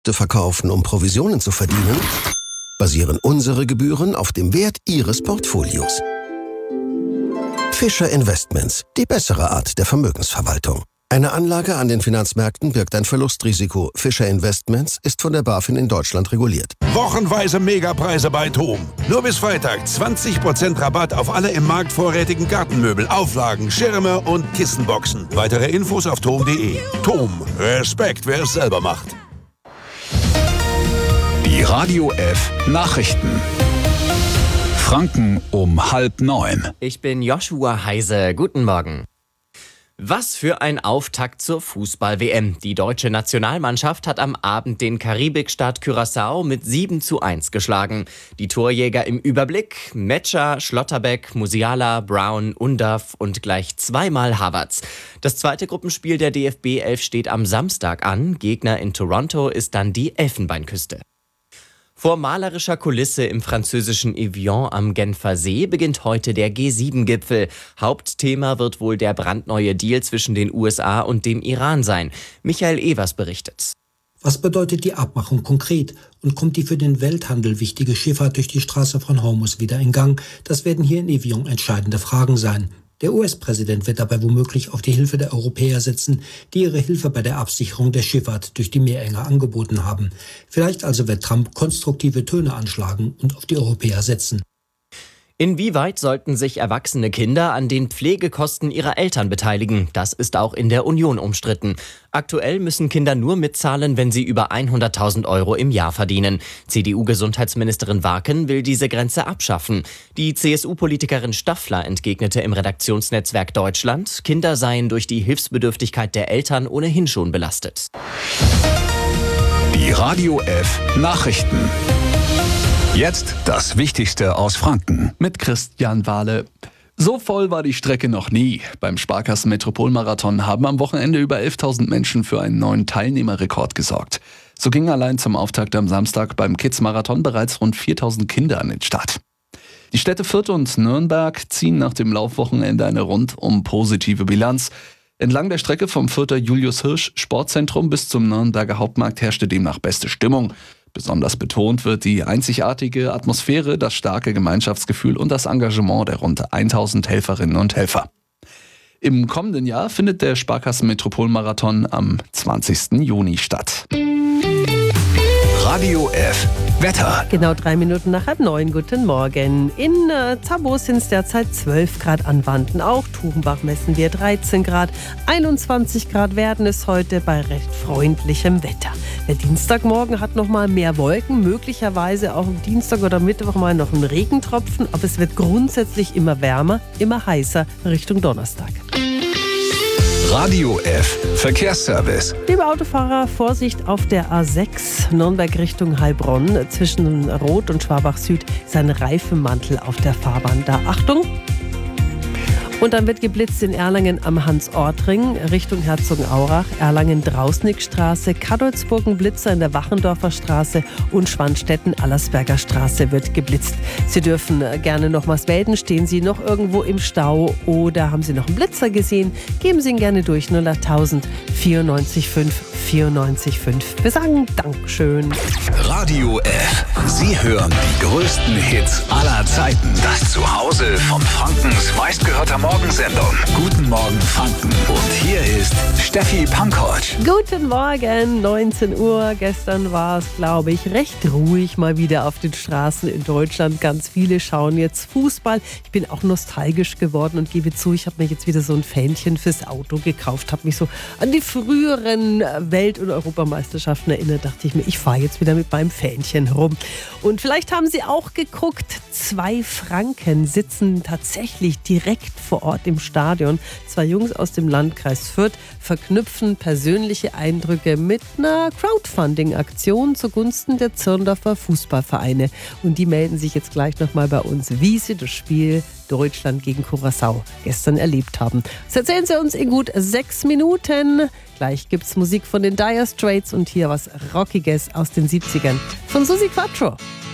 Produkte verkaufen, um Provisionen zu verdienen, basieren unsere Gebühren auf dem Wert Ihres Portfolios. Fischer Investments, die bessere Art der Vermögensverwaltung. Eine Anlage an den Finanzmärkten birgt ein Verlustrisiko. Fischer Investments ist von der BaFin in Deutschland reguliert. Wochenweise Megapreise bei TOM. Nur bis Freitag 20% Rabatt auf alle im Markt vorrätigen Gartenmöbel, Auflagen, Schirme und Kissenboxen. Weitere Infos auf tom.de. TOM. Respekt, wer es selber macht. Die Radio F Nachrichten. Franken um 8:30. Ich bin Joshua Heise. Guten Morgen. Was für ein Auftakt zur Fußball-WM. Die deutsche Nationalmannschaft hat am Abend den Karibikstaat Curaçao mit 7:1 geschlagen. Die Torjäger im Überblick: Metscher, Schlotterbeck, Musiala, Brown, Undav und gleich zweimal Havertz. Das zweite Gruppenspiel der DFB 11 steht am Samstag an. Gegner in Toronto ist dann die Elfenbeinküste. Vor malerischer Kulisse im französischen Evian am Genfer See beginnt heute der G7-Gipfel. Hauptthema wird wohl der brandneue Deal zwischen den USA und dem Iran sein. Michael Evers berichtet. Was bedeutet die Abmachung konkret? Und kommt die für den Welthandel wichtige Schifffahrt durch die Straße von Hormuz wieder in Gang? Das werden hier in Evian entscheidende Fragen sein. Der US-Präsident wird dabei womöglich auf die Hilfe der Europäer setzen, die ihre Hilfe bei der Absicherung der Schifffahrt durch die Meerenge angeboten haben. Vielleicht also wird Trump konstruktive Töne anschlagen und auf die Europäer setzen. Inwieweit sollten sich erwachsene Kinder an den Pflegekosten ihrer Eltern beteiligen? Das ist auch in der Union umstritten. Aktuell müssen Kinder nur mitzahlen, wenn sie über 100.000 Euro im Jahr verdienen. CDU-Gesundheitsministerin Warken will diese Grenze abschaffen. Die CSU-Politikerin Staffler entgegnete im Redaktionsnetzwerk Deutschland, Kinder seien durch die Hilfsbedürftigkeit der Eltern ohnehin schon belastet. Die Radio F Nachrichten. Jetzt das Wichtigste aus Franken mit Christian Wahle. So voll war die Strecke noch nie. Beim Sparkassen Metropolmarathon haben am Wochenende über 11.000 Menschen für einen neuen Teilnehmerrekord gesorgt. So gingen allein zum Auftakt am Samstag beim Kids-Marathon bereits rund 4.000 Kinder an den Start. Die Städte Fürth und Nürnberg ziehen nach dem Laufwochenende eine rundum positive Bilanz. Entlang der Strecke vom Fürther Julius-Hirsch-Sportzentrum bis zum Nürnberger Hauptmarkt herrschte demnach beste Stimmung. Besonders betont wird die einzigartige Atmosphäre, das starke Gemeinschaftsgefühl und das Engagement der rund 1000 Helferinnen und Helfer. Im kommenden Jahr findet der Sparkassen Metropolmarathon am 20. Juni statt. Radio F Wetter. Genau 3 Minuten nach 8:30. Guten Morgen. In Zabo sind es derzeit 12 Grad an Wanden. Auch Tuchenbach messen wir 13 Grad. 21 Grad werden es heute bei recht freundlichem Wetter. Der Dienstagmorgen hat noch mal mehr Wolken. Möglicherweise auch am Dienstag oder Mittwoch mal noch ein Regentropfen. Aber es wird grundsätzlich immer wärmer, immer heißer Richtung Donnerstag. Radio F Verkehrsservice. Liebe Autofahrer, Vorsicht auf der A6 Nürnberg Richtung Heilbronn. Zwischen Rot und Schwabach Süd ist ein Reifenmantel auf der Fahrbahn. Da Achtung! Und dann wird geblitzt in Erlangen am Hans-Ort-Ring Richtung Herzogenaurach, Erlangen-Drausnickstraße, Kadolzburgen-Blitzer in der Wachendorfer Straße und Schwanstetten-Allersberger Straße wird geblitzt. Sie dürfen gerne nochmals melden. Stehen Sie noch irgendwo im Stau oder haben Sie noch einen Blitzer gesehen? Geben Sie ihn gerne durch 08000 94 94 5. Wir sagen Dankeschön. Radio F. Sie hören die größten Hits aller Zeiten. Das Zuhause von Frankens meistgehörter Morgensendung. Guten Morgen Franken. Und hier ist Steffi Pankovic. Guten Morgen, 19 Uhr. Gestern war es, glaube ich, recht ruhig mal wieder auf den Straßen in Deutschland. Ganz viele schauen jetzt Fußball. Ich bin auch nostalgisch geworden und gebe zu, ich habe mir jetzt wieder so ein Fähnchen fürs Auto gekauft. Habe mich so an die früheren Welt- und Europameisterschaften erinnert. Dachte ich mir, ich fahre jetzt wieder mit meinem Fähnchen rum. Und vielleicht haben Sie auch geguckt, 2 Franken sitzen tatsächlich direkt vor Ort im Stadion. 2 Jungs aus dem Landkreis Fürth verknüpfen persönliche Eindrücke mit einer Crowdfunding-Aktion zugunsten der Zirndorfer Fußballvereine. Und die melden sich jetzt gleich nochmal bei uns, wie sie das Spiel Deutschland gegen Curaçao gestern erlebt haben. Das erzählen Sie uns in gut 6 Minuten. Gleich gibt es Musik von den Dire Straits und hier was Rockiges aus den 70ern von Susi Quatro.